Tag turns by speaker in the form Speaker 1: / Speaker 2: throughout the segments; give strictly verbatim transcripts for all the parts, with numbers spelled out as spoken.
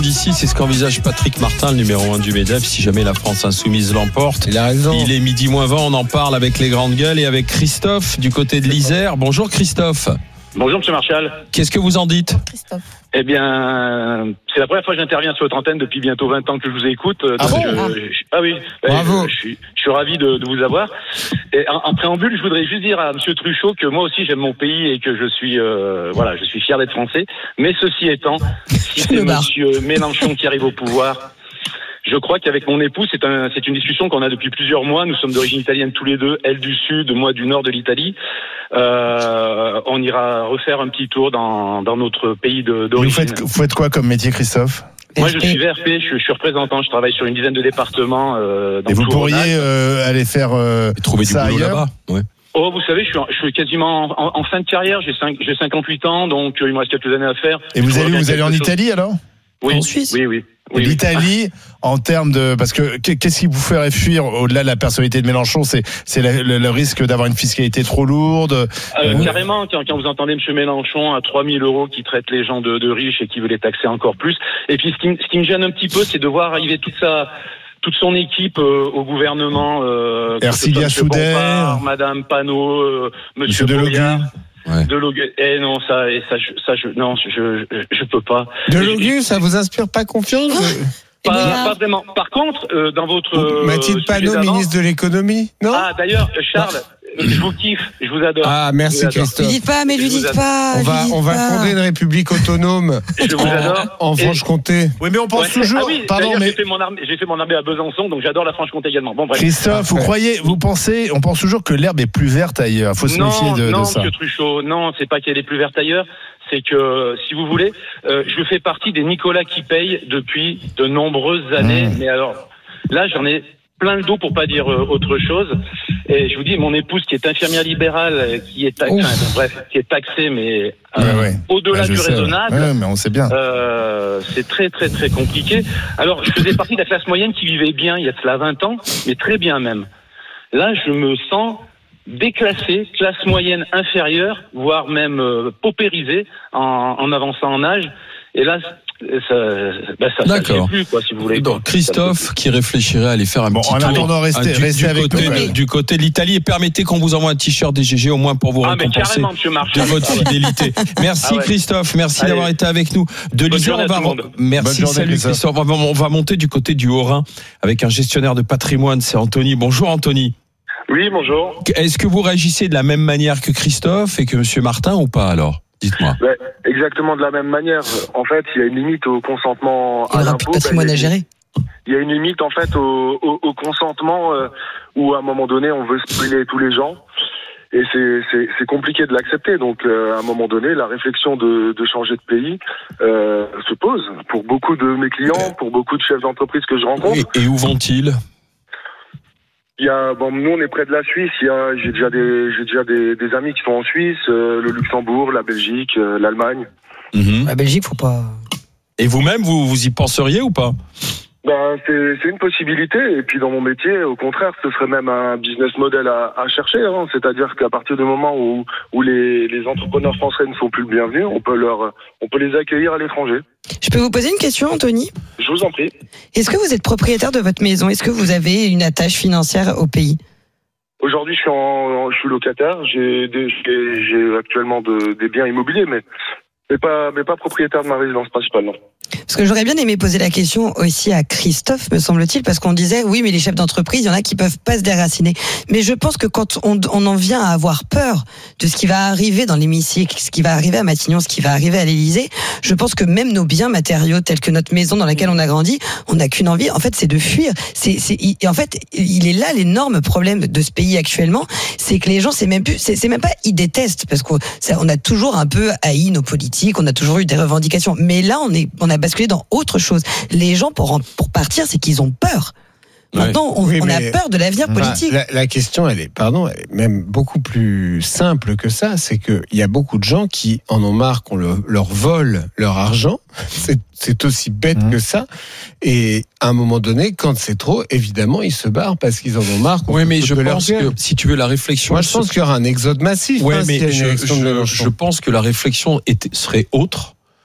Speaker 1: D'ici, c'est ce qu'envisage Patrick Martin, le numéro un du MEDEF, si jamais la France insoumise l'emporte.
Speaker 2: Il a raison.
Speaker 1: Il est midi moins vingt, on en parle avec les grandes gueules et avec Christophe du côté de l'Isère. Bonjour Christophe.
Speaker 3: Bonjour Monsieur Marchal.
Speaker 1: Qu'est-ce que vous en dites ?
Speaker 4: Christophe.
Speaker 3: Eh bien, c'est la première fois que j'interviens sur votre antenne depuis bientôt vingt ans que je vous écoute.
Speaker 2: Ah
Speaker 3: Donc,
Speaker 2: bon
Speaker 3: je, je, ah oui,
Speaker 2: Bravo.
Speaker 3: Je, je, suis, je suis ravi de, de vous avoir. Et en, en préambule, je voudrais juste dire à Monsieur Truchot que moi aussi j'aime mon pays et que je suis, euh, voilà, je suis fier d'être français. Mais ceci étant, si c'est Monsieur Mélenchon qui arrive au pouvoir, je crois qu'avec mon épouse, c'est, un, c'est une discussion qu'on a depuis plusieurs mois. Nous sommes d'origine italienne tous les deux, elle du sud, moi du nord de l'Italie. Euh, on ira refaire un petit tour dans, dans notre pays de, d'origine.
Speaker 2: Vous faites, vous faites quoi comme métier, Christophe ?
Speaker 3: Moi, je suis V R P, je, je suis représentant, je travaille sur une dizaine de départements. Euh, dans
Speaker 2: Et vous
Speaker 3: tout
Speaker 2: pourriez
Speaker 3: Rhône-Alpes.
Speaker 2: euh, aller faire euh,
Speaker 1: Trouver du
Speaker 2: ça
Speaker 1: boulot
Speaker 2: ailleurs ?
Speaker 1: là-bas. Ouais.
Speaker 3: Oh, vous savez, je suis, en- je suis quasiment en, en fin de carrière, j'ai, cinq, j'ai cinquante-huit ans, donc euh, il me reste quelques années à faire.
Speaker 2: Et vous
Speaker 3: Je
Speaker 2: allez,
Speaker 3: reviens
Speaker 2: vous allez en
Speaker 3: quelque chose.
Speaker 2: Italie alors ?
Speaker 3: Oui,
Speaker 4: En Suisse.
Speaker 3: oui, oui.
Speaker 2: Et
Speaker 3: oui, oui.
Speaker 2: l'Italie, en termes de, parce que qu'est-ce qui vous ferait fuir au-delà de la personnalité de Mélenchon, c'est c'est la- le, le risque d'avoir une fiscalité trop lourde.
Speaker 3: Euh,
Speaker 2: Euh,
Speaker 3: carrément, quand, quand vous entendez M. Mélenchon à trois mille euros qui traite les gens de, de riches et qui veut les taxer encore plus. Et puis, ce qui, me- ce qui me gêne un petit peu, c'est de voir arriver toute sa, toute son équipe euh, au gouvernement. Euh, que ce
Speaker 2: Ercilia
Speaker 3: soit M.
Speaker 2: Soudet.
Speaker 3: Bompard, Madame Panot, euh, M.
Speaker 2: Monsieur Delogu.
Speaker 3: Boyard.
Speaker 1: Ouais.
Speaker 3: Delogu. Eh non, ça, et ça, je, ça, je, non, je, je, je peux pas.
Speaker 5: Delogu, ça vous inspire pas confiance ?
Speaker 3: Pas,
Speaker 4: Boyard.
Speaker 3: pas vraiment. Par contre, euh, dans votre euh,
Speaker 5: Mathilde
Speaker 3: sujet
Speaker 5: Panot,
Speaker 3: d'avant-
Speaker 5: ministre de l'économie ? Non ?
Speaker 3: Ah, d'ailleurs, Charles, je vous kiffe, je vous adore.
Speaker 5: Ah, merci
Speaker 3: Je vous adore.
Speaker 5: Christophe.
Speaker 4: Lui dites pas, mais lui
Speaker 3: Je vous
Speaker 4: dites
Speaker 3: adore.
Speaker 4: pas.
Speaker 5: On
Speaker 4: lui
Speaker 5: va,
Speaker 4: dites
Speaker 5: on va
Speaker 4: pas.
Speaker 5: fonder une république autonome
Speaker 3: Je vous adore.
Speaker 5: en
Speaker 3: Et-
Speaker 5: Franche-Comté.
Speaker 2: Oui, mais on pense
Speaker 3: Ouais.
Speaker 2: toujours.
Speaker 3: Ah oui,
Speaker 2: pardon,
Speaker 3: d'ailleurs,
Speaker 2: mais
Speaker 3: j'ai fait mon armée, j'ai fait mon armée à Besançon, donc j'adore la Franche-Comté également. Bon, bref.
Speaker 2: Christophe, vous
Speaker 5: Parfait.
Speaker 2: croyez, vous pensez, on pense toujours que l'herbe est plus verte ailleurs. Faut se
Speaker 3: non,
Speaker 2: méfier de,
Speaker 3: non,
Speaker 2: de ça.
Speaker 3: Monsieur Truchot, non, c'est pas qu'elle est plus verte ailleurs. C'est que, si vous voulez, euh, je fais partie des Nicolas qui payent depuis de nombreuses années.
Speaker 2: Mmh.
Speaker 3: Mais alors, là, j'en ai plein le dos pour pas dire euh, autre chose. Et je vous dis, mon épouse qui est infirmière libérale, euh, qui est taxée, enfin, bref, qui est taxée, mais euh,
Speaker 2: Ouais, ouais.
Speaker 3: au-delà
Speaker 2: Ouais, je
Speaker 3: du
Speaker 2: sais, ouais.
Speaker 3: raisonnable.
Speaker 2: Ouais, mais on sait bien.
Speaker 3: Euh, c'est très très très compliqué. Alors, je faisais partie de la classe moyenne qui vivait bien il y a cela vingt ans, mais très bien même. Là, je me sens déclassé, classe moyenne inférieure, voire même euh, paupérisé en, en avançant en âge. Et là, ça, bah, ça, ça
Speaker 1: D'accord.
Speaker 3: ne plus, quoi, si vous voulez.
Speaker 1: Donc Christophe qui réfléchirait à aller faire un
Speaker 2: Bon,
Speaker 1: petit
Speaker 2: en
Speaker 1: tour
Speaker 2: attendant, restez-
Speaker 1: hein, du,
Speaker 2: restez
Speaker 1: du
Speaker 2: avec
Speaker 1: côté,
Speaker 2: nous,
Speaker 1: de,
Speaker 2: ouais.
Speaker 1: du côté de l'Italie et permettez qu'on vous envoie un t-shirt des G G au moins pour vous
Speaker 3: Ah, mais
Speaker 1: récompenser
Speaker 3: carrément, Monsieur
Speaker 1: de
Speaker 3: Marchal.
Speaker 1: votre fidélité. Merci
Speaker 3: Ah ouais.
Speaker 1: Christophe, merci
Speaker 3: Allez.
Speaker 1: d'avoir été avec nous. De
Speaker 3: Bonne
Speaker 1: l'Isère,
Speaker 3: journée
Speaker 1: on va
Speaker 3: à tout le monde.
Speaker 1: merci,
Speaker 2: Bonne journée,
Speaker 1: salut
Speaker 2: Christophe.
Speaker 1: Christophe. On va, on va monter du côté du Haut-Rhin avec un gestionnaire de patrimoine, c'est Anthony. Bonjour Anthony.
Speaker 3: Oui, bonjour.
Speaker 1: Est-ce que vous réagissez de la même manière que Christophe et que Monsieur Martin ou pas alors ? Dites-moi.
Speaker 6: Ouais, exactement de la même manière. En fait, il y a une limite au consentement
Speaker 4: Il y
Speaker 6: à
Speaker 4: aura
Speaker 6: l'impôt.
Speaker 4: plus de patrimoine
Speaker 6: Ben,
Speaker 4: à
Speaker 6: il y a-
Speaker 4: gérer.
Speaker 6: Il y a une limite en fait au, au, au consentement euh, où à un moment donné on veut spoiler tous les gens et c'est, c'est, c'est compliqué de l'accepter. Donc euh, à un moment donné, la réflexion de, de changer de pays euh, se pose pour beaucoup de mes clients, pour beaucoup de chefs d'entreprise que je rencontre.
Speaker 1: Et, et où vont-ils ?
Speaker 6: Il y a, bon, nous on est près de la Suisse. Il y a, j'ai déjà des, j'ai déjà des, des amis qui sont en Suisse, euh, le Luxembourg, la Belgique, euh, l'Allemagne.
Speaker 1: Mhm.
Speaker 4: La Belgique, faut pas.
Speaker 1: Et vous-même, vous, vous y penseriez ou pas ?
Speaker 6: Ben, c'est, c'est une possibilité. Et puis dans mon métier, au contraire, ce serait même un business model à, à chercher. Hein. C'est-à-dire qu'à partir du moment où, où les, les entrepreneurs français ne sont plus le bienvenu, on peut leur, on peut les accueillir à l'étranger.
Speaker 4: Je peux vous poser une question, Anthony ?
Speaker 6: Je vous en prie.
Speaker 4: Est-ce que vous êtes propriétaire de votre maison ? Est-ce que vous avez une attache financière au pays ?
Speaker 6: Aujourd'hui, je suis en, je suis locataire. J'ai, des, j'ai, j'ai actuellement de, des biens immobiliers, mais mais pas, mais pas propriétaire de ma résidence principale, non.
Speaker 4: Parce que j'aurais bien aimé poser la question aussi à Christophe, me semble-t-il, parce qu'on disait, oui, mais les chefs d'entreprise, il y en a qui peuvent pas se déraciner. Mais je pense que quand on, on en vient à avoir peur de ce qui va arriver dans l'hémicycle, ce qui va arriver à Matignon, ce qui va arriver à l'Élysée, je pense que même nos biens matériaux, tels que notre maison dans laquelle on a grandi, on n'a qu'une envie, en fait, c'est de fuir. C'est, c'est, et en fait, il est là l'énorme problème de ce pays actuellement, c'est que les gens, c'est même plus, c'est, c'est même pas, ils détestent, parce qu'on on a toujours un peu haï nos politiques, on a toujours eu des revendications. Mais là, on est, on a basculé dans autre chose. Les gens, pour, en, pour partir, c'est qu'ils ont peur. Maintenant, on,
Speaker 5: Oui,
Speaker 4: on a
Speaker 5: mais-
Speaker 4: peur de l'avenir
Speaker 5: Enfin,
Speaker 4: politique.
Speaker 5: la, la question, elle est, pardon, elle est même beaucoup plus simple que ça. C'est qu'il y a beaucoup de gens qui en ont marre qu'on le- leur vole leur argent. C'est, c'est aussi bête
Speaker 2: Mmh.
Speaker 5: que ça. Et à un moment donné, quand c'est trop, évidemment, ils se barrent parce qu'ils en ont marre. qu'on
Speaker 1: Oui, mais
Speaker 5: foute
Speaker 1: je
Speaker 5: de leur
Speaker 1: pense
Speaker 5: gueule.
Speaker 1: que si tu veux la réflexion.
Speaker 5: Moi, je pense qu'il y aura un exode massif.
Speaker 1: Ouais,
Speaker 5: hein,
Speaker 1: mais
Speaker 5: s'il y a une
Speaker 1: je,
Speaker 5: élection de
Speaker 1: je,
Speaker 5: Mélenchon.
Speaker 1: je pense que la réflexion était, serait autre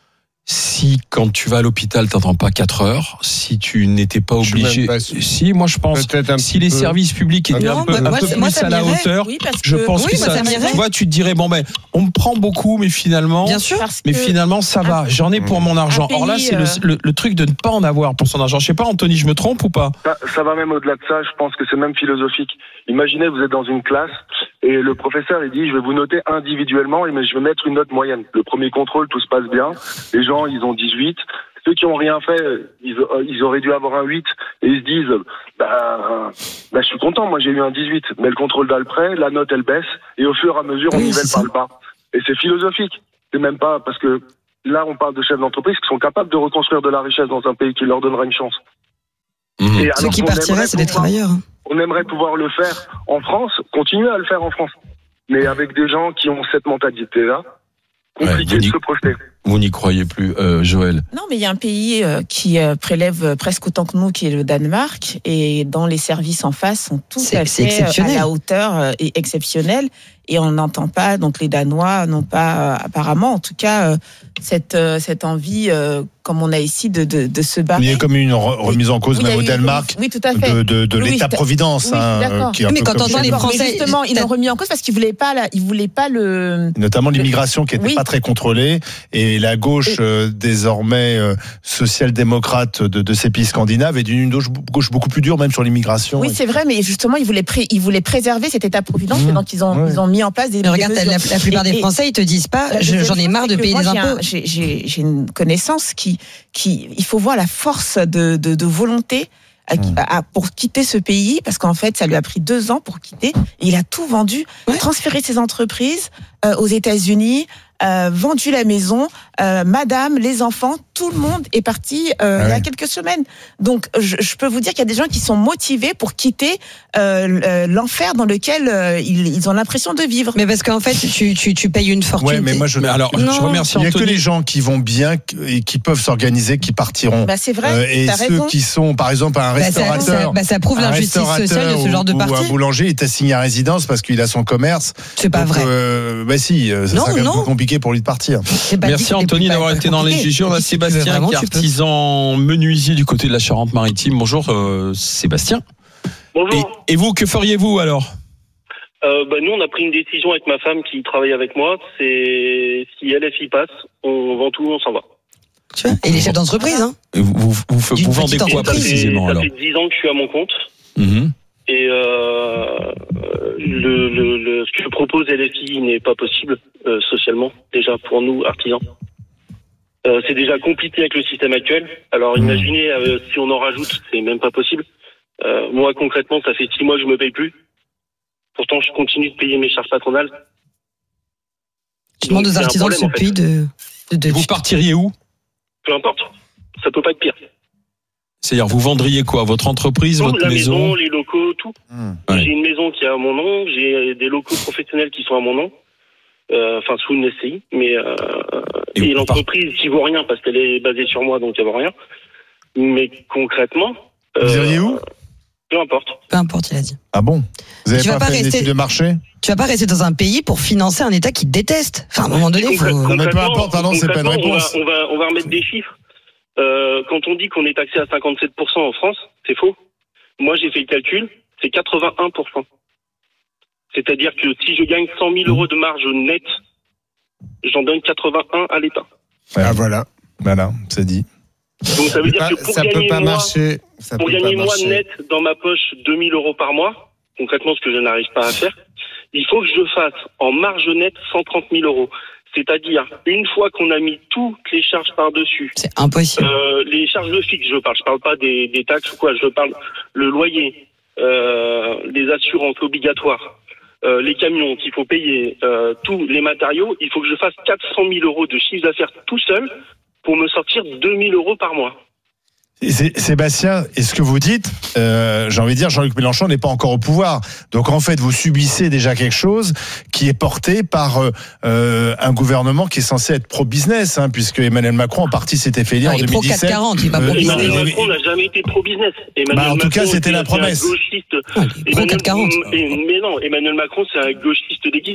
Speaker 1: si quand tu vas à l'hôpital, t'attends pas quatre heures, si tu n'étais pas
Speaker 5: Je suis
Speaker 1: obligé,
Speaker 5: même pas sûr.
Speaker 1: si moi je pense,
Speaker 5: Peut-être un
Speaker 1: si
Speaker 5: petit
Speaker 1: les
Speaker 5: peu.
Speaker 1: services publics étaient
Speaker 4: Non,
Speaker 1: un peu,
Speaker 4: bah,
Speaker 1: un
Speaker 4: moi,
Speaker 1: peu
Speaker 4: ça- moi,
Speaker 1: plus
Speaker 4: ça
Speaker 1: à la
Speaker 4: m'irait.
Speaker 1: hauteur,
Speaker 7: Oui, parce
Speaker 1: je
Speaker 7: que-
Speaker 1: pense
Speaker 4: oui,
Speaker 1: que
Speaker 4: moi,
Speaker 1: ça,
Speaker 4: ça m'irait.
Speaker 1: tu vois, tu te dirais bon ben, on me prend beaucoup, mais finalement,
Speaker 4: Bien sûr.
Speaker 7: Parce
Speaker 1: mais
Speaker 7: que
Speaker 1: finalement ça va, j'en ai pour mon argent.
Speaker 7: un
Speaker 1: Or là,
Speaker 7: pays,
Speaker 1: c'est le,
Speaker 7: euh,
Speaker 1: le, le truc de ne pas en avoir pour son argent. Je sais pas, Anthony, je me trompe ou pas?
Speaker 6: Ça, ça va même au-delà de ça, je pense que c'est même philosophique. Imaginez, vous êtes dans une classe et le professeur il dit je vais vous noter individuellement, mais je vais mettre une note moyenne. Le premier contrôle, tout se passe bien. Les gens, ils ont dix-huit. Ceux qui ont rien fait, ils, ils auraient dû avoir un huit et ils se disent bah, bah je suis content, moi j'ai eu un dix-huit. Mais le contrôle d'après, la note elle baisse et au fur et à mesure on
Speaker 4: Oui,
Speaker 6: nivelle
Speaker 4: c'est
Speaker 6: par
Speaker 4: ça.
Speaker 6: le bas. Et c'est philosophique. C'est même pas parce que là on parle de chefs d'entreprise qui sont capables de reconstruire de la richesse dans un pays qui leur donnera une chance.
Speaker 1: Mmh.
Speaker 6: Et
Speaker 4: Ceux
Speaker 6: alors
Speaker 4: qui
Speaker 6: qu'on
Speaker 4: partiraient,
Speaker 6: aimerait
Speaker 4: c'est des
Speaker 6: pouvoir-
Speaker 4: travailleurs. hein.
Speaker 6: On aimerait pouvoir le faire en France, continuer à le faire en France. Mais avec des gens qui ont cette mentalité-là, compliqué
Speaker 1: Ouais,
Speaker 6: de
Speaker 1: vous
Speaker 6: se projeter.
Speaker 1: Vous n'y croyez plus, euh, Joël?
Speaker 7: Non, mais il y a un pays euh, qui euh, prélève euh, presque autant que nous, qui est le Danemark, et dont les services en face sont tout
Speaker 4: C'est-
Speaker 7: à
Speaker 4: c'est
Speaker 7: fait euh, à
Speaker 4: exceptionnel.
Speaker 7: la hauteur euh, et exceptionnels. Et on n'entend pas, donc les Danois n'ont pas, euh, apparemment, en tout cas, euh, cette euh, cette envie, euh, comme on a ici, de de, de se battre.
Speaker 2: Il y a comme une re- remise en cause
Speaker 7: Oui, il y
Speaker 2: même
Speaker 7: a
Speaker 2: au
Speaker 7: eu-
Speaker 2: Danemark
Speaker 7: Oui, tout à fait.
Speaker 2: de, de, de
Speaker 7: Oui, oui,
Speaker 2: l'État-providence,
Speaker 7: oui,
Speaker 2: hein,
Speaker 7: d'accord.
Speaker 2: qui est un
Speaker 4: Mais
Speaker 2: peu
Speaker 4: quand
Speaker 2: comme
Speaker 4: t'entends
Speaker 2: chez
Speaker 4: les
Speaker 2: nous.
Speaker 7: D'accord, mais
Speaker 4: Français,
Speaker 7: justement, ils
Speaker 4: t'as-
Speaker 7: l'ont remis en cause parce qu'ils voulaient pas, la, ils voulaient pas le.
Speaker 2: Notamment l'immigration qui n'était
Speaker 7: Oui.
Speaker 2: pas très contrôlée et la gauche
Speaker 7: Et-
Speaker 2: euh, désormais euh, social-démocrate de, de ces pays scandinaves est d'une gauche, gauche beaucoup plus dure même sur l'immigration.
Speaker 7: Oui, c'est vrai, mais justement, ils voulaient, pré- ils voulaient préserver cet État-providence,
Speaker 2: Mmh.
Speaker 7: et donc ils ont,
Speaker 2: Ouais.
Speaker 7: ils ont mis en place des.
Speaker 4: Mais regarde,
Speaker 7: des
Speaker 4: la,
Speaker 7: mesures.
Speaker 4: la plupart
Speaker 7: Et-
Speaker 4: des
Speaker 7: et-
Speaker 4: Français, ils te disent pas,
Speaker 7: La
Speaker 4: je-
Speaker 7: deuxième
Speaker 4: j'en ai
Speaker 7: chose,
Speaker 4: marre de
Speaker 7: c'est que
Speaker 4: payer
Speaker 7: moi,
Speaker 4: des
Speaker 7: j'ai un-
Speaker 4: impôts.
Speaker 7: J'ai j'ai- j'ai une connaissance qui, qui, il faut voir la force de, de, de volonté à-
Speaker 2: Mmh.
Speaker 7: à- pour quitter ce pays, parce qu'en fait, ça lui a pris deux ans pour quitter. Et il a tout vendu,
Speaker 4: Ouais.
Speaker 7: transféré ses entreprises euh, aux États-Unis, euh, vendu la maison, euh, madame, les enfants, tout le monde est parti euh,
Speaker 2: Ah
Speaker 7: il y a
Speaker 2: ouais.
Speaker 7: quelques semaines. Donc, je, je peux vous dire qu'il y a des gens qui sont motivés pour quitter euh, l'enfer dans lequel euh, ils, ils ont l'impression de vivre.
Speaker 4: Mais parce qu'en fait, tu, tu, tu payes une fortune.
Speaker 2: Ouais, mais moi je.
Speaker 1: Mais alors,
Speaker 4: Non.
Speaker 1: je remercie
Speaker 2: Il n'y a que
Speaker 1: Anthony.
Speaker 2: les gens qui vont bien et qui peuvent s'organiser qui partiront.
Speaker 7: Bah, c'est vrai,
Speaker 2: Euh, et
Speaker 7: t'as
Speaker 2: ceux
Speaker 7: raison.
Speaker 2: qui sont, par exemple, un
Speaker 4: Bah, ça, ça,
Speaker 2: restaurateur.
Speaker 4: bah, ça prouve
Speaker 2: un
Speaker 4: l'injustice sociale de ce
Speaker 2: restaurateur
Speaker 4: genre de
Speaker 2: ou, ou un
Speaker 4: parti.
Speaker 2: boulanger est assigné à résidence parce qu'il a son commerce.
Speaker 4: C'est pas
Speaker 2: Donc,
Speaker 4: vrai.
Speaker 2: Euh, bah si, euh, ça
Speaker 4: Non,
Speaker 2: sera quand même
Speaker 4: non.
Speaker 2: plus compliqué pour lui de partir.
Speaker 4: C'est pas dit
Speaker 1: Merci
Speaker 4: que
Speaker 1: Anthony
Speaker 4: c'est
Speaker 1: d'avoir
Speaker 4: pas
Speaker 1: été dans les
Speaker 4: compliqué.
Speaker 1: juges. On a
Speaker 4: Si tu veux
Speaker 1: Sébastien
Speaker 4: vraiment,
Speaker 1: qui est
Speaker 4: tu peux.
Speaker 1: artisan menuisier du côté de la Charente-Maritime. Bonjour euh, Sébastien. Et,
Speaker 3: Bonjour.
Speaker 1: et vous, que feriez-vous alors?
Speaker 3: Euh, bah, nous, on a pris une décision avec ma femme qui travaille avec moi. C'est si L F I passe, on vend tout, on s'en va.
Speaker 4: Tu vois. Et les chefs d'entreprise, hein.
Speaker 1: Et Vous, vous, vous, vous
Speaker 4: D'une
Speaker 1: vendez
Speaker 4: petite
Speaker 1: quoi
Speaker 4: entreprise.
Speaker 1: précisément
Speaker 3: ça
Speaker 1: alors?
Speaker 3: fait dix ans que je suis à mon compte.
Speaker 1: Mhm.
Speaker 3: Et euh, le, le, le, ce que propose L F I n'est pas possible euh, socialement, déjà pour nous, artisans. Euh, c'est déjà compliqué avec le système actuel. Alors
Speaker 2: Mmh.
Speaker 3: imaginez, euh, si on en rajoute, c'est même pas possible. Euh, moi, concrètement, ça fait six mois que je me paye plus. Pourtant, je continue de payer mes charges patronales.
Speaker 4: Tu demandes
Speaker 3: Donc,
Speaker 4: aux
Speaker 3: c'est un
Speaker 4: artisans de
Speaker 3: problème,
Speaker 4: ce
Speaker 3: en fait.
Speaker 4: pays de, de, de-
Speaker 1: Vous partiriez où?
Speaker 3: Peu importe, ça peut pas être pire.
Speaker 1: C'est-à-dire, vous vendriez quoi? Votre entreprise,
Speaker 3: Tout,
Speaker 1: votre
Speaker 3: la
Speaker 1: maison?
Speaker 3: maison, les locaux, tout.
Speaker 2: Mmh.
Speaker 1: Ouais.
Speaker 3: J'ai une maison qui est à mon nom, j'ai des locaux professionnels qui sont à mon nom, euh, enfin sous une S C I, mais euh,
Speaker 1: Et
Speaker 3: et,
Speaker 1: vous
Speaker 3: l'entreprise qui vaut rien parce qu'elle est basée sur moi, donc elle vaut rien. Mais concrètement,
Speaker 2: Vous
Speaker 3: euh,
Speaker 2: iriez où?
Speaker 3: peu importe.
Speaker 4: Peu importe, il a dit.
Speaker 2: Ah bon? Vous avez
Speaker 4: Tu vas
Speaker 2: pas
Speaker 4: pas
Speaker 2: fait une
Speaker 4: rester-
Speaker 2: étude de marché?
Speaker 4: Tu vas pas rester dans un pays pour financer un État qui te déteste. Enfin, à un moment donné, il faut.
Speaker 3: Concrè-
Speaker 2: Non, mais peu
Speaker 3: concrètement-
Speaker 2: importe, pardon, c'est pas une
Speaker 3: concrètement,
Speaker 2: réponse.
Speaker 3: On va, on va, on va remettre des chiffres. Euh, quand on dit qu'on est taxé à cinquante-sept pour cent en France, c'est faux. Moi, j'ai fait le calcul, c'est quatre-vingt-un pour cent. C'est-à-dire que si je gagne cent mille euros de marge nette, j'en donne quatre-vingt-un à l'État.
Speaker 5: Ah voilà.
Speaker 2: Voilà, c'est dit.
Speaker 3: Donc ça veut dire
Speaker 5: Ah,
Speaker 3: que pour
Speaker 5: ça peut
Speaker 3: gagner
Speaker 5: pas
Speaker 3: moi,
Speaker 5: marcher. Ça
Speaker 3: pour
Speaker 5: peut pas
Speaker 3: gagner moi
Speaker 5: marcher.
Speaker 3: net dans ma poche deux mille euros par mois, concrètement ce que je n'arrive pas à faire, il faut que je fasse en marge nette cent trente mille euros. C'est-à-dire, une fois qu'on a mis toutes les charges par-dessus,
Speaker 4: C'est impossible.
Speaker 3: euh, les charges de fixe, je parle, je parle pas des, des taxes ou quoi, je parle le loyer, euh, les assurances obligatoires, euh, les camions qu'il faut payer, euh, tous les matériaux, il faut que je fasse quatre cent mille euros de chiffre d'affaires tout seul pour me sortir deux mille euros par mois.
Speaker 2: Et c'est- Sébastien, et ce que vous dites, euh, j'ai envie de dire, Jean-Luc Mélenchon n'est pas encore au pouvoir. Donc en fait, vous subissez déjà quelque chose qui est porté par euh, euh, un gouvernement qui est censé être pro-business, hein, puisque Emmanuel Macron en partie s'était fait élire
Speaker 4: Ah,
Speaker 2: en
Speaker 4: il est
Speaker 2: deux
Speaker 4: pro
Speaker 2: mille
Speaker 4: quatre
Speaker 2: dix-sept.
Speaker 4: quarante, il est pas
Speaker 2: Euh,
Speaker 4: pro
Speaker 2: il-
Speaker 3: Emmanuel
Speaker 2: il-
Speaker 3: Macron n'a jamais été pro-business. Emmanuel
Speaker 2: Bah, en tout cas,
Speaker 3: Macron,
Speaker 2: c'était la
Speaker 3: c'est un
Speaker 2: promesse.
Speaker 3: gauchiste.
Speaker 4: Ah, il est pro
Speaker 3: Emmanuel-
Speaker 4: quatre quarante.
Speaker 3: mais, mais non, Emmanuel Macron, c'est un gauchiste déguisé.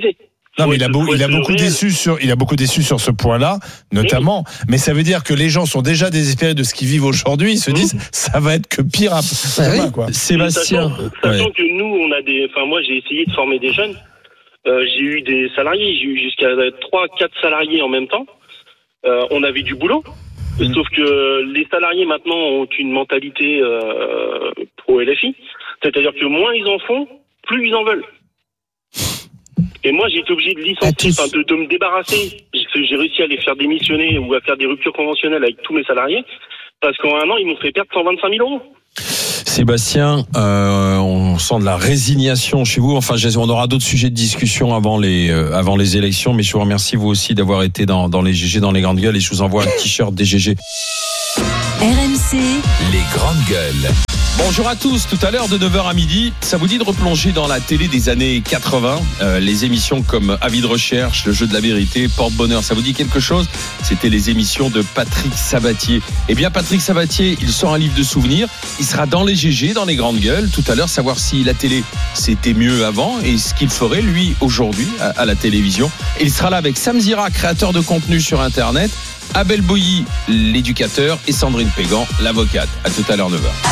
Speaker 2: Non, mais il a, beau, il a beaucoup déçu sur, il a beaucoup déçu sur ce point-là, notamment. Oui. Mais ça veut dire que les gens sont déjà désespérés de ce qu'ils vivent aujourd'hui. Ils se disent, mmh. ça va être que pire après.
Speaker 1: Bah oui. quoi. Sébastien.
Speaker 8: Sachant, sachant ouais. que nous, on a des, enfin, moi, j'ai essayé de former des jeunes. Euh, j'ai eu des salariés. J'ai eu jusqu'à trois, quatre salariés en même temps. Euh, on avait du boulot. Mmh. Sauf que les salariés maintenant ont une mentalité euh, pro-L F I. C'est-à-dire que moins ils en font, plus ils en veulent. Et moi, j'ai été obligé de licencier, enfin, de, de me débarrasser. J'ai, j'ai réussi à les faire démissionner ou à faire des ruptures conventionnelles avec tous mes salariés. Parce qu'en un an, ils m'ont fait perdre cent vingt-cinq mille euros.
Speaker 1: Sébastien, euh, on sent de la résignation chez vous. Enfin, on aura d'autres sujets de discussion avant les euh, avant les élections, mais je vous remercie vous aussi d'avoir été dans dans les G G, dans les grandes gueules, et je vous envoie un t-shirt des G G.
Speaker 9: R M C,
Speaker 10: les grandes gueules.
Speaker 1: Bonjour à tous, tout à l'heure de neuf heures à midi, ça vous dit de replonger dans la télé des années quatre-vingts, euh, les émissions comme Avis de recherche, Le jeu de la vérité, Porte-bonheur, ça vous dit quelque chose? C'était les émissions de Patrick Sabatier. Eh bien Patrick Sabatier, il sort un livre de souvenirs, il sera dans les G G, dans les grandes gueules, tout à l'heure, savoir si la télé c'était mieux avant et ce qu'il ferait lui aujourd'hui à, à la télévision. Et il sera là avec Sam Zira, créateur de contenu sur Internet, Abel Bouilly, l'éducateur, et Sandrine Pégan, l'avocate. À tout à l'heure, neuf heures.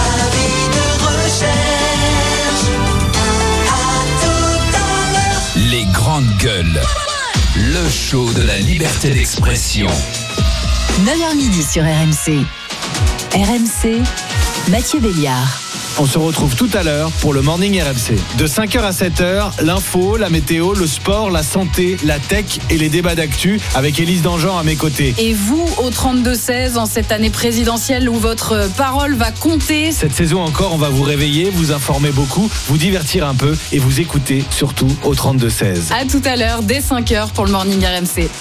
Speaker 10: Les grandes gueules. Le show de la liberté d'expression.
Speaker 9: neuf heures midi sur R M C. R M C, Mathieu Béliard.
Speaker 11: On se retrouve tout à l'heure pour le Morning R M C. De cinq heures à sept heures, l'info, la météo, le sport, la santé, la tech et les débats d'actu avec Élise Dangean à mes côtés.
Speaker 12: Et vous, au trente-deux seize, en cette année présidentielle où votre parole va compter.
Speaker 11: Cette saison encore, on va vous réveiller, vous informer beaucoup, vous divertir un peu et vous écouter surtout au trente-deux seize.
Speaker 12: À tout à l'heure, dès cinq heures pour le Morning R M C.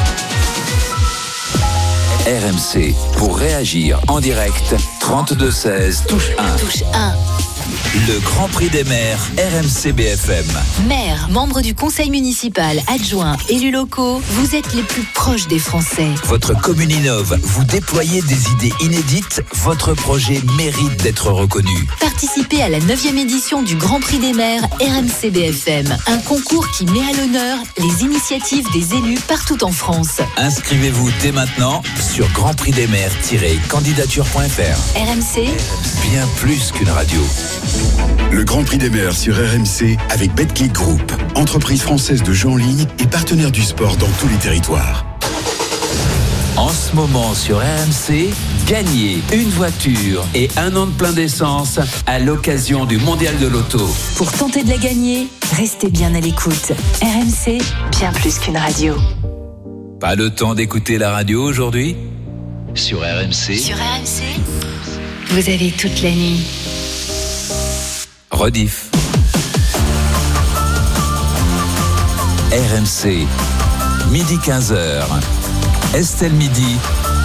Speaker 10: R M C, pour réagir en direct, trente-deux seize, touche un.
Speaker 9: Touche un.
Speaker 10: Le Grand Prix des maires, R M C B F M.
Speaker 9: Maires, membres du conseil municipal, adjoints, élus locaux, vous êtes les plus proches des Français.
Speaker 10: Votre commune innove, vous déployez des idées inédites, votre projet mérite d'être reconnu.
Speaker 9: Participez à la neuvième édition du Grand Prix des maires R M C B F M, un concours qui met à l'honneur les initiatives des élus partout en France.
Speaker 10: Inscrivez-vous dès maintenant sur grand prix des maires tiret candidature point f r.
Speaker 9: R M C,
Speaker 10: bien plus qu'une radio.
Speaker 13: Le Grand Prix des maires sur R M C avec Betclic Group, entreprise française de jeux en ligne et partenaire du sport dans tous les territoires.
Speaker 10: En ce moment sur R M C, gagnez une voiture et un an de plein d'essence à l'occasion du Mondial de l'Auto.
Speaker 9: Pour tenter de la gagner, restez bien à l'écoute. R M C, bien plus qu'une radio.
Speaker 10: Pas le temps d'écouter la radio aujourd'hui? Sur R M C.
Speaker 9: Sur R M C, vous avez toute la nuit.
Speaker 10: Rediff. R M C, midi quinze heures. Estelle Midi.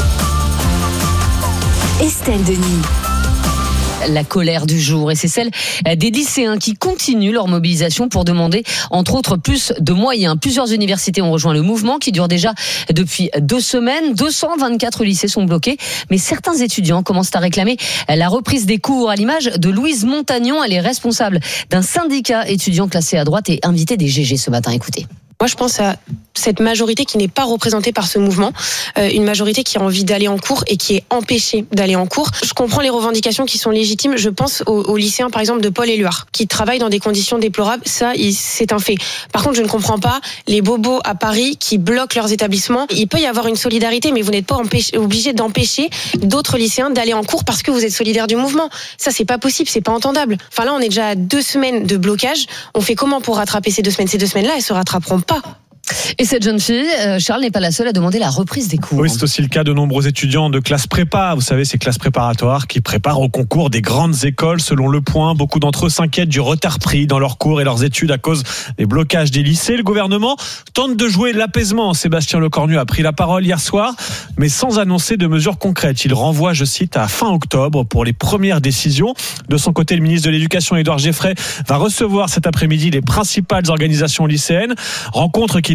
Speaker 9: Estelle Denis.
Speaker 14: La colère du jour, et c'est celle des lycéens qui continuent leur mobilisation pour demander entre autres plus de moyens. Plusieurs universités ont rejoint le mouvement qui dure déjà depuis deux semaines. deux cent vingt-quatre lycées sont bloqués, mais certains étudiants commencent à réclamer la reprise des cours, à l'image de Louise Montagnon. Elle est responsable d'un syndicat étudiant classé à droite et invitée des G G ce matin. Écoutez.
Speaker 15: Moi, je pense à cette majorité qui n'est pas représentée par ce mouvement, euh, une majorité qui a envie d'aller en cours et qui est empêchée d'aller en cours. Je comprends les revendications qui sont légitimes. Je pense aux, aux lycéens, par exemple, de Paul-Éluard, qui travaillent dans des conditions déplorables. Ça, c'est un fait. Par contre, je ne comprends pas les bobos à Paris qui bloquent leurs établissements. Il peut y avoir une solidarité, mais vous n'êtes pas empêché, obligé d'empêcher d'autres lycéens d'aller en cours parce que vous êtes solidaires du mouvement. Ça, c'est pas possible, c'est pas entendable. Enfin là, on est déjà à deux semaines de blocage. On fait comment pour rattraper ces deux semaines? Ces deux semaines-là, elles se rattraperont pas.
Speaker 14: Et cette jeune fille, Charles, n'est pas la seule à demander la reprise des cours.
Speaker 16: Oui, c'est aussi le cas de nombreux étudiants de classe prépa. Vous savez, ces classes préparatoires qui préparent au concours des grandes écoles. Selon Le Point, beaucoup d'entre eux s'inquiètent du retard pris dans leurs cours et leurs études à cause des blocages des lycées. Le gouvernement tente de jouer l'apaisement. Sébastien Lecornu a pris la parole hier soir, mais sans annoncer de mesures concrètes. Il renvoie, je cite, à fin octobre pour les premières décisions. De son côté, le ministre de l'Éducation, Édouard Geffray, va recevoir cet après-midi les principales organisations lycéennes. Rencontre qui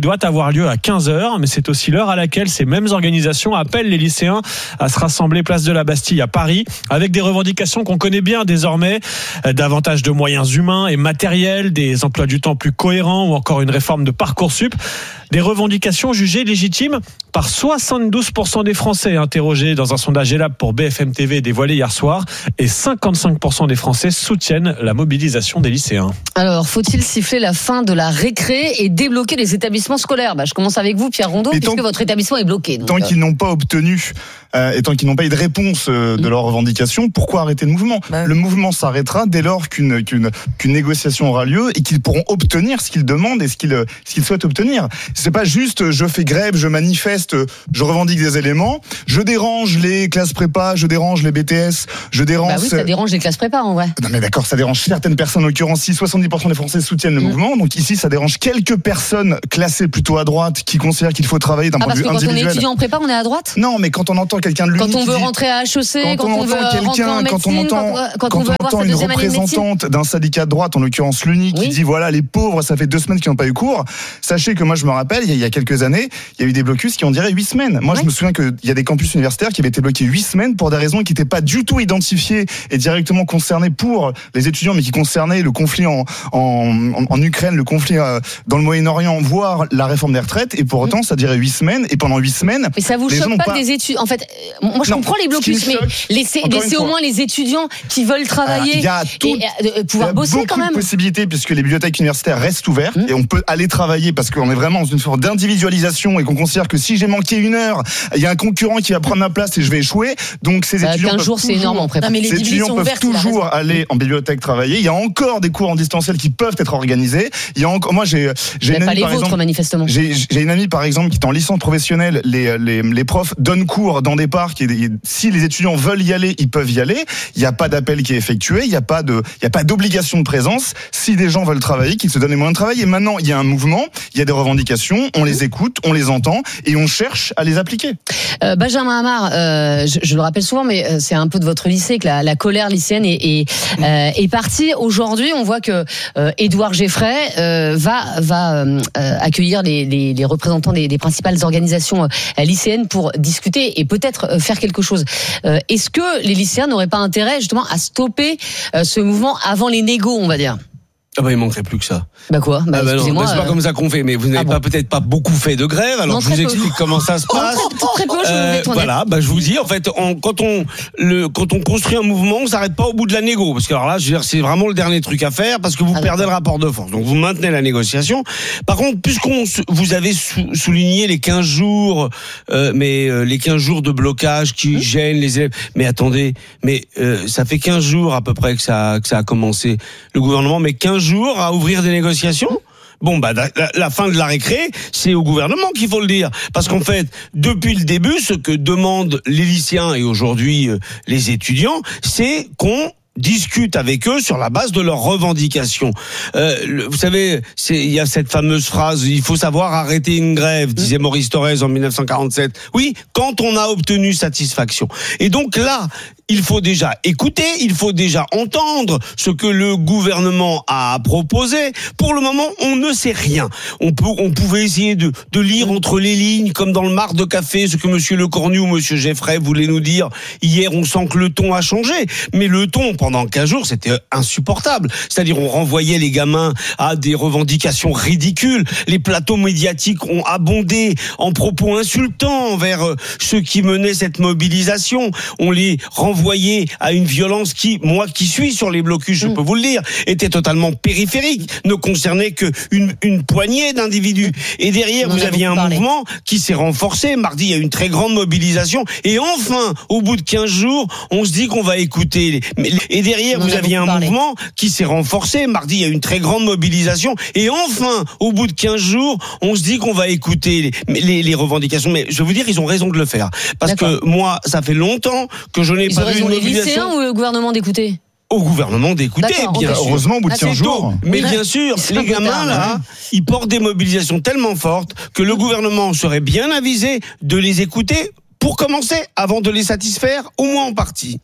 Speaker 16: doit avoir lieu à quinze heures, mais c'est aussi l'heure à laquelle ces mêmes organisations appellent les lycéens à se rassembler place de la Bastille à Paris, avec des revendications qu'on connaît bien désormais, davantage de moyens humains et matériels, des emplois du temps plus cohérents ou encore une réforme de Parcoursup. Des revendications jugées légitimes par soixante-douze pour cent des Français interrogés dans un sondage Elab pour B F M T V dévoilé hier soir, et cinquante-cinq pour cent des Français soutiennent la mobilisation des lycéens.
Speaker 14: Alors, faut-il siffler la fin de la récré et débloquer les établissements scolaires ? Bah, je commence avec vous, Pierre Rondeau, puisque
Speaker 17: tant,
Speaker 14: votre établissement est bloqué. Donc,
Speaker 17: tant
Speaker 14: euh...
Speaker 17: qu'ils n'ont pas obtenu euh, et tant qu'ils n'ont pas eu de réponse euh, de mmh. leurs revendications, pourquoi arrêter le mouvement ? bah. Le mouvement s'arrêtera dès lors qu'une, qu'une, qu'une négociation aura lieu et qu'ils pourront obtenir ce qu'ils demandent et ce qu'ils, ce qu'ils souhaitent obtenir. C'est pas juste je fais grève, je manifeste, je revendique des éléments, je dérange les classes prépa, je dérange les B T S, je dérange...
Speaker 14: Bah oui, ça dérange les classes prépa en vrai.
Speaker 17: Non mais d'accord, ça dérange certaines personnes, en l'occurrence si soixante-dix pour cent des Français soutiennent le mmh. mouvement, donc ici ça dérange quelques personnes classées plutôt à droite qui considèrent qu'il faut travailler d'un
Speaker 14: ah,
Speaker 17: point de vue individuel.
Speaker 14: Parce que quand on est étudiant en prépa, on est à droite ?
Speaker 17: Non, mais quand on entend quelqu'un de l'U N I
Speaker 14: Quand on veut
Speaker 17: dit,
Speaker 14: rentrer à H E C,
Speaker 17: quand,
Speaker 14: quand
Speaker 17: on,
Speaker 14: on veut rentrer en médecine,
Speaker 17: quand on entend,
Speaker 14: quand, quand,
Speaker 17: quand
Speaker 14: on, veut
Speaker 17: on entend une représentante d'un syndicat de droite, en l'occurrence l'U N I, qui oui. dit voilà les pauvres, ça fait deux semaines qu'ils n'ont pas eu cours. Sachez que moi je me rappelle, il y a quelques années, il y a eu des blocus qui ont duré huit semaines. Moi ouais. je me souviens qu'il y a des campus universitaires qui avaient été bloqués huit semaines pour des raisons qui n'étaient pas du tout identifiées et directement concernées pour les étudiants, mais qui concernaient le conflit en, en, en, en Ukraine, le conflit euh, dans le Moyen-Orient, voire la réforme des retraites. Et pour autant, mmh. ça durait huit semaines. Et pendant huit semaines,
Speaker 14: mais ça vous
Speaker 17: les
Speaker 14: choque
Speaker 17: gens
Speaker 14: pas,
Speaker 17: pas
Speaker 14: des études. En fait, moi je
Speaker 17: non,
Speaker 14: comprends les blocus, mais laissez, laissez au moins les étudiants qui veulent travailler
Speaker 17: il y a tout,
Speaker 14: et euh, pouvoir bosser quand même.
Speaker 17: Il y a beaucoup de possibilités puisque les bibliothèques universitaires restent ouvertes mmh. et on peut aller travailler parce qu'on est vraiment dans une forme d'individualisation et qu'on considère que si j'ai manqué une heure, il y a un concurrent qui va prendre ma place et je vais échouer. Donc ces
Speaker 14: bah,
Speaker 17: étudiants
Speaker 14: quinze jours, c'est énorme en prépa.
Speaker 17: Non, mais les ces étudiants peuvent ouvertes, toujours aller en bibliothèque travailler. Il y a encore des cours en distanciel qui peuvent être organisés. Il y a encore, moi j'ai, j'ai une
Speaker 14: pas
Speaker 17: amie
Speaker 14: les
Speaker 17: par
Speaker 14: vôtres,
Speaker 17: exemple,
Speaker 14: manifestement.
Speaker 17: J'ai, j'ai une amie par exemple qui est en licence professionnelle. Les, les, les profs donnent cours dans des parcs et, et si les étudiants veulent y aller, ils peuvent y aller. Il n'y a pas d'appel qui est effectué. Il n'y a pas de, il y a pas d'obligation de présence. Si des gens veulent travailler, qu'ils se donnent les moyens de travailler. Maintenant, il y a un mouvement, il y a des revendications. On les écoute, on les entend et on cherche à les appliquer.
Speaker 14: Euh, Benjamin Amar, euh, je, je le rappelle souvent, mais c'est un peu de votre lycée que la, la colère lycéenne est, est, euh, est partie. Aujourd'hui, on voit que euh, Édouard Geffray euh, va, va euh, accueillir les, les, les représentants des, des principales organisations euh, lycéennes pour discuter et peut-être euh, faire quelque chose. Euh, est-ce que les lycéens n'auraient pas intérêt justement à stopper euh, ce mouvement avant les négos, on va dire ?
Speaker 18: Ah bah il manquerait plus que ça.
Speaker 14: Bah quoi bah,
Speaker 18: ah bah
Speaker 14: excusez-moi.
Speaker 18: Non, bah c'est pas
Speaker 14: euh...
Speaker 18: comme ça qu'on fait. Mais vous n'avez ah pas bon. peut-être pas beaucoup fait de grève. Alors non, je vous peu. explique comment ça se passe.
Speaker 14: Oh, très, très peu. Je euh,
Speaker 18: vais voilà. Bah je vous dis en fait, on, quand on le quand on construit un mouvement, on s'arrête pas au bout de la négo parce que alors là, je veux dire, c'est vraiment le dernier truc à faire parce que vous ah, perdez d'accord. le rapport de force. Donc vous maintenez la négociation. Par contre, puisqu'on vous avez sou, souligné les quinze jours, euh, mais euh, les quinze jours de blocage qui mmh. gênent les élèves. Mais attendez, mais euh, ça fait quinze jours à peu près que ça que ça a commencé. Le gouvernement met quinze jours à ouvrir des négociations. Bon, bah, la, la fin de la récré, c'est au gouvernement qu'il faut le dire. Parce qu'en fait, depuis le début, ce que demandent les lycéens et aujourd'hui euh, les étudiants, c'est qu'on discutent avec eux sur la base de leurs revendications. Euh, le, vous savez, c'est, il y a cette fameuse phrase, il faut savoir arrêter une grève, disait Maurice Thorez en dix-neuf cent quarante-sept. Oui, quand on a obtenu satisfaction. Et donc là, il faut déjà écouter, il faut déjà entendre ce que le gouvernement a proposé. Pour le moment, on ne sait rien. On peut, on pouvait essayer de, de lire entre les lignes, comme dans le marc de café, ce que Monsieur Lecornu ou Monsieur Geffray voulaient nous dire. Hier, on sent que le ton a changé, mais le ton pendant quinze jours, c'était insupportable. C'est-à-dire, on renvoyait les gamins à des revendications ridicules. Les plateaux médiatiques ont abondé en propos insultants envers ceux qui menaient cette mobilisation. On les renvoyait à une violence qui, moi qui suis sur les blocus, je peux vous le dire, était totalement périphérique, ne concernait qu'une une poignée d'individus. Et derrière, vous aviez un parlé. mouvement qui s'est renforcé. Mardi, il y a eu une très grande mobilisation. Et enfin, au bout de quinze jours, on se dit qu'on va écouter les... Et derrière, vous aviez un parlé. mouvement qui s'est renforcé. Mardi, il y a eu une très grande mobilisation. Et enfin, au bout de quinze jours, on se dit qu'on va écouter les, les, les revendications. Mais je veux vous dire, ils ont raison de le faire. Parce D'accord. que moi, ça fait longtemps que je n'ai ils pas vu une mobilisation.
Speaker 14: Les lycéens ou le gouvernement d'écouter ?
Speaker 18: Au gouvernement d'écouter, bien
Speaker 17: okay.
Speaker 18: sûr.
Speaker 17: Heureusement, au bout de quinze jours.
Speaker 18: Mais bien sûr, les gamins, là, ils portent des mobilisations tellement fortes que le gouvernement serait bien avisé de les écouter pour commencer, avant de les satisfaire, au moins en partie.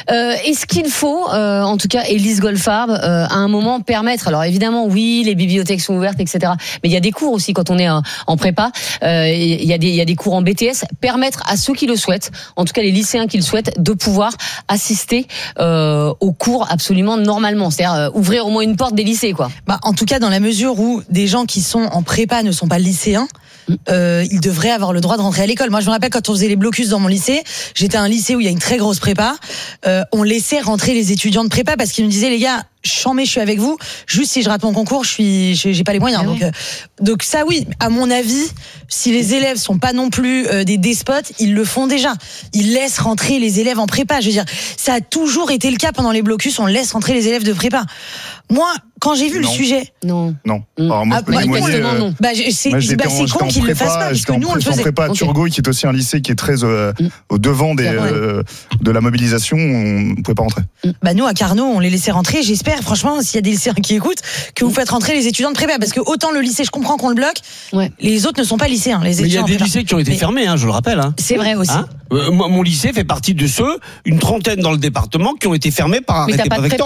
Speaker 14: Euh, est-ce qu'il faut, euh, en tout cas, Élise Goldfarb, euh, à un moment permettre, alors évidemment, oui, les bibliothèques sont ouvertes, et cetera. Mais il y a des cours aussi quand on est en, en prépa. Euh, il y a des, il y a des cours en B T S. Permettre à ceux qui le souhaitent, en tout cas les lycéens qui le souhaitent, de pouvoir assister euh, aux cours absolument normalement. C'est-à-dire euh, ouvrir au moins une porte des lycées, quoi.
Speaker 4: Bah, en tout cas, dans la mesure où des gens qui sont en prépa ne sont pas lycéens, euh, ils devraient avoir le droit de rentrer à l'école. Moi, je me rappelle quand on faisait les blocus dans mon lycée, j'étais à un lycée où il y a une très grosse prépa. Euh, on laissait rentrer les étudiants de prépa parce qu'ils me disaient, les gars, chambé, je suis avec vous. Juste si je rate mon concours, je suis, j'ai pas les moyens.
Speaker 14: Ah
Speaker 4: donc,
Speaker 14: ouais.
Speaker 4: euh, donc ça, oui, à mon avis, si les élèves sont pas non plus euh, des despotes, ils le font déjà. Ils laissent rentrer les élèves en prépa. Je veux dire, ça a toujours été le cas pendant les blocus. On laisse rentrer les élèves de prépa. Moi, quand j'ai vu
Speaker 17: Non.
Speaker 4: le sujet,
Speaker 14: non,
Speaker 17: non. Alors, moi,
Speaker 4: ah,
Speaker 17: je peux
Speaker 4: bah,
Speaker 17: témoigner,
Speaker 4: non,
Speaker 17: euh,
Speaker 4: non. Bah, je- c'est
Speaker 17: moi, j'étais
Speaker 4: bah,
Speaker 17: en-
Speaker 4: c'est
Speaker 17: j'étais
Speaker 4: con
Speaker 17: en
Speaker 4: qu'ils le
Speaker 17: prépa,
Speaker 4: fassent pas parce
Speaker 17: j'étais
Speaker 4: que
Speaker 17: en
Speaker 4: nous on le
Speaker 17: pré- en
Speaker 4: faisait.
Speaker 17: prépa à
Speaker 4: Ok.
Speaker 17: Turgot, qui est aussi un lycée qui est très euh, au devant des,
Speaker 4: Ouais.
Speaker 17: euh, de la mobilisation. On ne pouvait pas rentrer.
Speaker 4: Bah nous à Carnot, on les laissait rentrer. J'espère, franchement, s'il y a des lycéens qui écoutent, que vous faites rentrer les étudiants de prépa, parce que autant le lycée, je comprends qu'on le bloque, les autres ne sont pas lycéens. Les
Speaker 18: Mais il y
Speaker 4: étudiants
Speaker 18: a
Speaker 4: en
Speaker 18: des
Speaker 4: prépa.
Speaker 18: lycées qui ont été
Speaker 4: Mais-
Speaker 18: fermés, hein, je le rappelle. Hein.
Speaker 4: C'est vrai aussi.
Speaker 18: Hein Euh, moi, mon lycée fait partie de ceux, une trentaine dans le département, qui ont été fermés par
Speaker 14: Mais
Speaker 18: arrêté
Speaker 14: t'as pas de
Speaker 18: préfectoral.